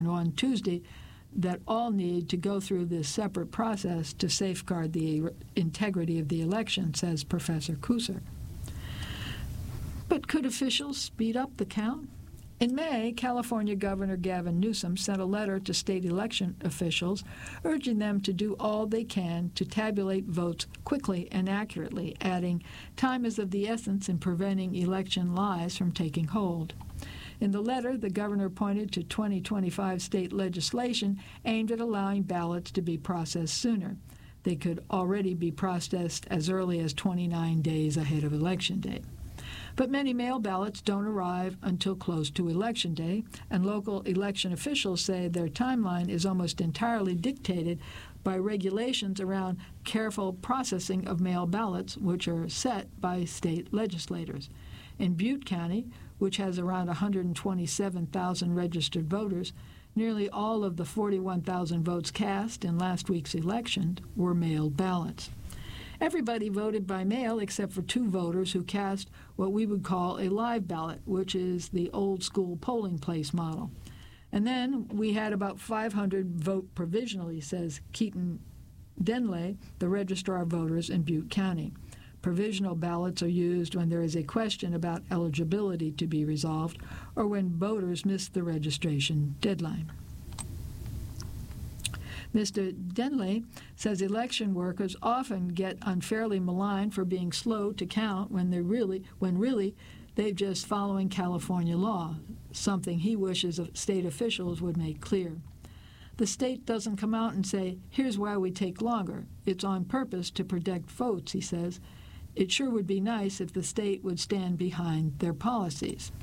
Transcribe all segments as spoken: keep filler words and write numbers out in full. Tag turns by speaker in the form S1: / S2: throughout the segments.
S1: on Tuesday that all need to go through this separate process to safeguard the integrity of the election, says Professor Kusser. But could officials speed up the count? In May, California Governor Gavin Newsom sent a letter to state election officials urging them to do all they can to tabulate votes quickly and accurately, adding, "Time is of the essence in preventing election lies from taking hold." In the letter, the governor pointed to twenty twenty-five state legislation aimed at allowing ballots to be processed sooner. They could already be processed as early as twenty-nine days ahead of Election Day. But many mail ballots don't arrive until close to Election Day, and local election officials say their timeline is almost entirely dictated by regulations around careful processing of mail ballots, which are set by state legislators. In Butte County, which has around one hundred twenty-seven thousand registered voters, nearly all of the forty-one thousand votes cast in last week's election were mailed ballots. Everybody voted by mail except for two voters who cast what we would call a live ballot, which is the old-school polling place model. And then we had about five hundred vote provisionally, says Keaton Denley, the registrar of voters in Butte County. Provisional ballots are used when there is a question about eligibility to be resolved or when voters miss the registration deadline. Mister Denley says election workers often get unfairly maligned for being slow to count when they really, when really they're just following California law, something he wishes state officials would make clear. The state doesn't come out and say, "Here's why we take longer." It's on purpose to protect votes, he says. It sure would be nice if the state would stand behind their policies.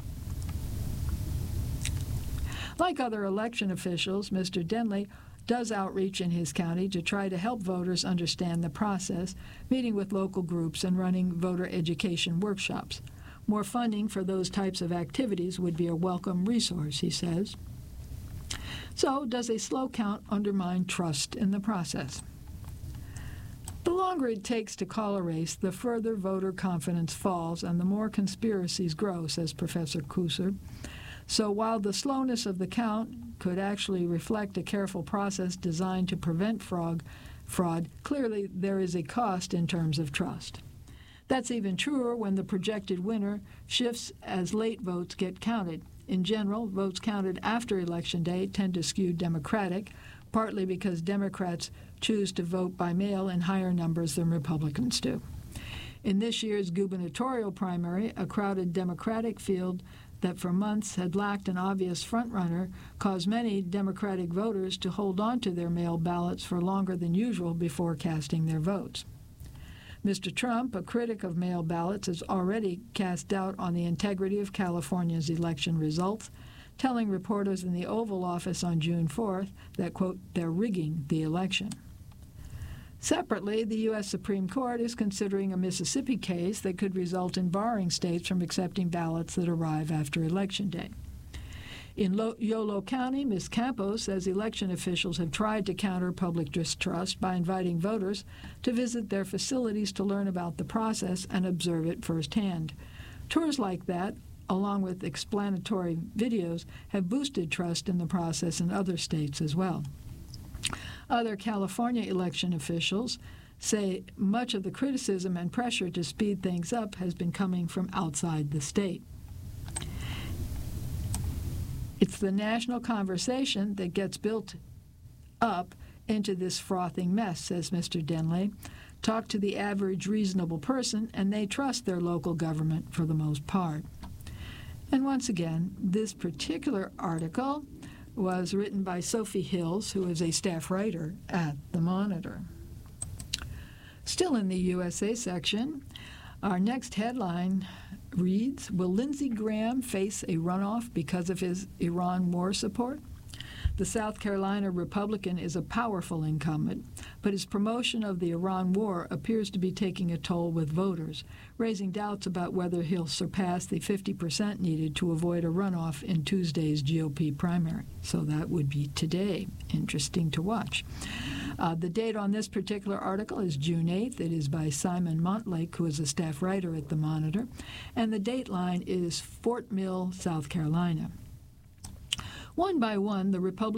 S1: Like other election officials, Mister Denley does outreach in his county to try to help voters understand the process, meeting with local groups and running voter education workshops. More funding for those types of activities would be a welcome resource, he says. So, does a slow count undermine trust in the process? The longer it takes to call a race, the further voter confidence falls and the more conspiracies grow, says Professor Kusser. So while the slowness of the count could actually reflect a careful process designed to prevent fraud, fraud, clearly there is a cost in terms of trust. That's even truer when the projected winner shifts as late votes get counted. In general, votes counted after Election Day tend to skew Democratic, partly because Democrats choose to vote by mail in higher numbers than Republicans do. In this year's gubernatorial primary, a crowded Democratic field that for months had lacked an obvious frontrunner caused many Democratic voters to hold on to their mail ballots for longer than usual before casting their votes. Mister Trump, a critic of mail ballots, has already cast doubt on the integrity of California's election results, telling reporters in the Oval Office on June fourth that, quote, they're rigging the election. Separately, the U S Supreme Court is considering a Mississippi case that could result in barring states from accepting ballots that arrive after Election Day. In Lo- Yolo County, Miz Campos says election officials have tried to counter public distrust by inviting voters to visit their facilities to learn about the process and observe it firsthand. Tours like that, along with explanatory videos, have boosted trust in the process in other states as well. Other California election officials say much of the criticism and pressure to speed things up has been coming from outside the state. It's the national conversation that gets built up into this frothing mess, says Mister Denley. Talk to the average reasonable person, and they trust their local government for the most part. And once again, this particular article was written by Sophie Hills, who is a staff writer at The Monitor. Still in the U S A section, our next headline reads, Will Lindsey Graham face a runoff because of his Iran war support? The South Carolina Republican is a powerful incumbent, but his promotion of the Iran war appears to be taking a toll with voters, raising doubts about whether he'll surpass the fifty percent needed to avoid a runoff in Tuesday's G O P primary. So that would be today. Interesting to watch. Uh, the date on this particular article is June eighth. It is by Simon Montlake, who is a staff writer at The Monitor, and the date line is Fort Mill, South Carolina. One by one, the Republican